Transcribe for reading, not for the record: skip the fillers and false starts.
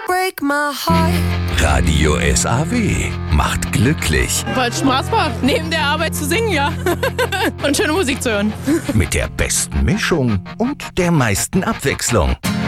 break my heart. Radio SAW macht glücklich. Weil es Spaß macht, neben der Arbeit zu singen, ja. Und schöne Musik zu hören. Mit der besten Mischung und der meisten Abwechslung.